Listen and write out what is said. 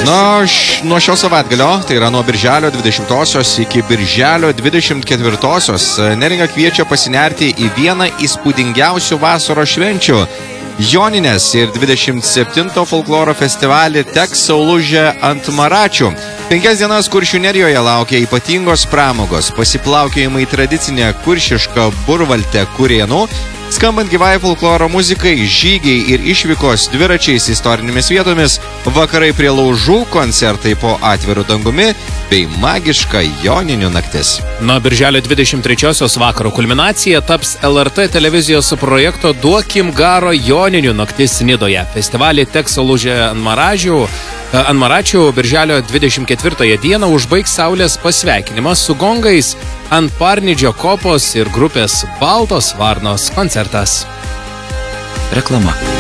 Nuo šio savaitgalio, tai yra nuo birželio 20-osios iki birželio 24-osios, Neringa kviečia pasinerti į vieną įspūdingiausių vasaros švenčių – Jonines ir 27 folkloro festivalį Teks Saulužė ant Maračių. 5 dienas Kuršių Nerijoje laukia ypatingos pramogos, pasiplaukiojimai tradicinė kuršiška burvalte Kurėnų, skambant gyvai folkloro muzikai, žygiai ir išvykos dviračiais istorinėmis vietomis, vakarai prie laužų, koncertai po atviru dangumi bei magiška Joninių naktis. Nuo birželio 23-osios vakaro kulminacija taps LRT televizijos projekto Duokim garo Joninių naktis Nidoje. Festivalį Teks Saulužė ant Maračių birželio 24 dieną užbaigs Saulės pasveikinimas su gongais ant Parnidžio kopos ir grupės Baltos varnos koncertas. Reklama.